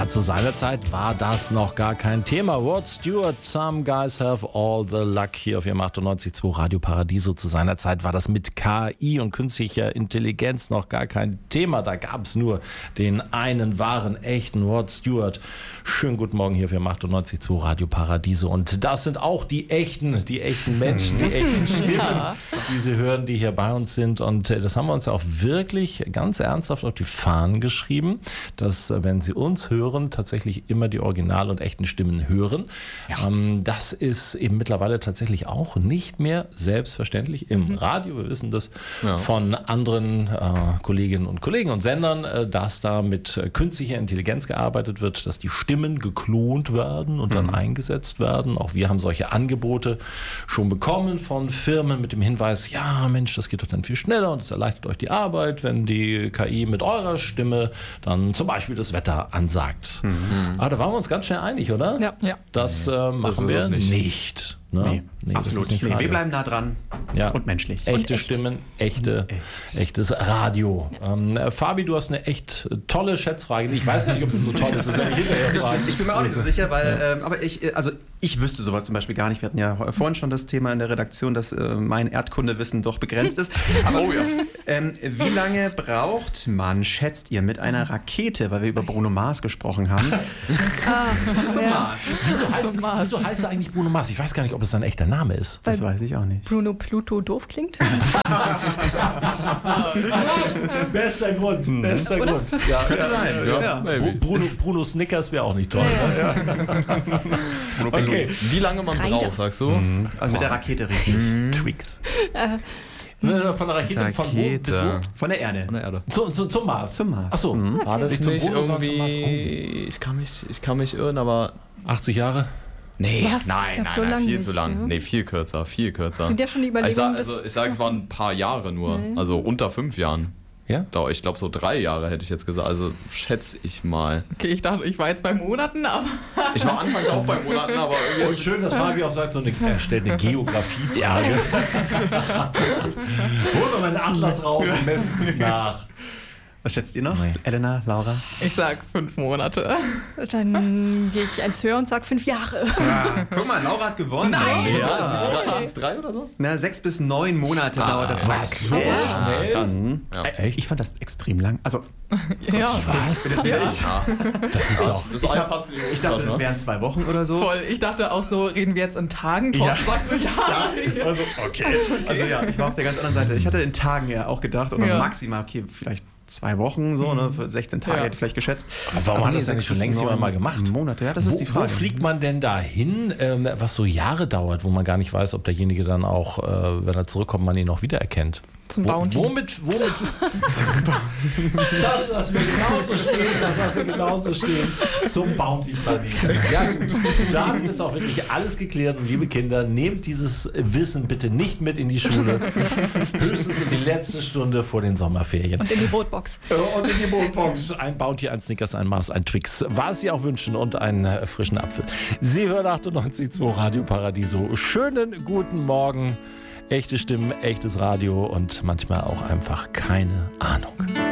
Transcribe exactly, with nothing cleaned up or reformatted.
Ja, zu seiner Zeit war das noch gar kein Thema. Rod Stewart, Some Guys Have All the Luck hier auf ihrem achtundneunzig Komma zwei Radio Paradiso. Zu seiner Zeit war das mit K I und künstlicher Intelligenz noch gar kein Thema. Da gab es nur den einen wahren, echten Rod Stewart. Schönen guten Morgen hier auf ihrem achtundneunzig Komma zwei Radio Paradiso. Und das sind auch die echten, die echten Menschen, die echten Stimmen, ja. die Sie hören, die hier bei uns sind. Und das haben wir uns ja auch wirklich ganz ernsthaft auf die Fahnen geschrieben, dass, wenn Sie uns hören, tatsächlich immer die original und echten Stimmen hören. Ja. Ähm, das ist eben mittlerweile tatsächlich auch nicht mehr selbstverständlich im mhm. Radio. Wir wissen das ja. von anderen äh, Kolleginnen und Kollegen und Sendern, äh, dass da mit äh, künstlicher Intelligenz gearbeitet wird, dass die Stimmen geklont werden und mhm. dann eingesetzt werden. Auch wir haben solche Angebote schon bekommen von Firmen mit dem Hinweis, ja Mensch, das geht doch dann viel schneller und es erleichtert euch die Arbeit, wenn die K I mit eurer Stimme dann zum Beispiel das Wetter ansagt. Mhm. Aber da waren wir uns ganz schnell einig, oder? Ja. ja. Das äh, machen das wir nicht. nicht. Ne? Nee, nee, absolut nicht. Nee, wir bleiben nah dran ja. und menschlich. Echte und echt. Stimmen, echte, echt. echtes Radio. Ähm, äh, Fabi, du hast eine echt tolle Schätzfrage. Ich weiß gar nicht, ob es so toll ist, das werde ich hinterher fragen. Ich bin mir auch nicht so sicher, weil, ja. ähm, aber ich, also ich wüsste sowas zum Beispiel gar nicht. Wir hatten ja vorhin schon das Thema in der Redaktion, dass äh, mein Erdkundewissen doch begrenzt ist. Aber oh ja. ähm, wie lange braucht man, schätzt ihr, mit einer Rakete, weil wir über Bruno Mars gesprochen haben, ah, zum ja. Mars? Wieso heißt, wieso heißt er eigentlich Bruno Mars? Ich weiß gar nicht, ob das sein echter Name ist. Das weiß ich auch nicht. Bruno Pluto doof klingt? Bester Grund, mhm. bester Oder? Grund. Ja, könnte sein. Ja. Ja. Bruno, Bruno Snickers wäre auch nicht toll. Ja. Ne? Okay. Wie lange man Reiter. braucht, sagst du? Mhm. Also mit der Rakete richtig. Mhm. Twix. Äh. Von der Rakete, Rakete. Von wo bis wo? Von der Erde. Von der Erde. Zu, zu, zum Mars. Zum Mars. Achso. Mhm. War das nicht, nicht, nicht Bruno, irgendwie... zum Mars. Oh. Ich, kann mich, ich kann mich irren, aber... achtzig Jahre? Nee, Was? nein, Ich glaub, nein, so nein, lang viel nicht, zu lang. ja? Nee, viel kürzer, viel kürzer. Sind ja schon die Überlegungen. Ich sag, also, ich sage, es waren ein paar Jahre nur, Nee. also unter fünf Jahren. Ja? Ich glaube, so drei Jahre hätte ich jetzt gesagt, also schätze ich mal. Okay, ich dachte, ich war jetzt bei Monaten, aber... Ich war anfangs auch bei Monaten, aber irgendwie... Und schön, dass Fabi auch sagt, so eine, er stellt eine Geografiefrage. Holen wir mal einen Atlas raus und messen es nach. Was schätzt ihr noch? Nee. Elena, Laura? Ich sag fünf Monate. Dann gehe ich eins höher und sag fünf Jahre. Ja. Guck mal, Laura hat gewonnen. Nein. Ja, Ja. ist es drei, ist es drei oder so? Na, sechs bis neun Monate Ah, dauert das. was? So Ja. schnell? Krass. Mhm. Ja. Äh, Ich fand das extrem lang. Also, Ja, Was? ja. Ja. Das ist auch... Das ich, eine hab, passt in die ich dachte, Hochzeit, das ne? wären zwei Wochen oder so. Voll. Ich dachte auch so, reden wir jetzt in Tagen? Thorsten Ja. sagt so, ja. Ja, also, okay. Also ja, ich war auf der ganz anderen Seite. Ich hatte in Tagen ja auch gedacht, oder Ja. maximal, okay, vielleicht zwei Wochen, so, ne, für sechzehn Tage Ja. hätte ich vielleicht geschätzt. Aber warum hat nee, das denn nicht sechs schon bis längst jemand neun mal gemacht? Monate, ja, das ist wo, die Frage. Wo fliegt man denn da hin, ähm, was so Jahre dauert, wo man gar nicht weiß, ob derjenige dann auch, äh, wenn er zurückkommt, man ihn auch wiedererkennt? Zum Wo, Bounty. womit, womit? Das lassen wir genauso stehen, das lassen wir genauso stehen. Zum Bounty-Planeten. Ja gut, damit ist auch wirklich alles geklärt. Und liebe Kinder, nehmt dieses Wissen bitte nicht mit in die Schule. Höchstens in die letzte Stunde vor den Sommerferien. Und in die Brotbox. Und in die Bootbox. Ein Bounty, ein Snickers, ein Mars, ein Twix. Was Sie auch wünschen und einen äh, frischen Apfel. Sie hören achtundneunzig Komma zwei Radio Paradiso. Schönen guten Morgen. Echte Stimmen, echtes Radio und manchmal auch einfach keine Ahnung.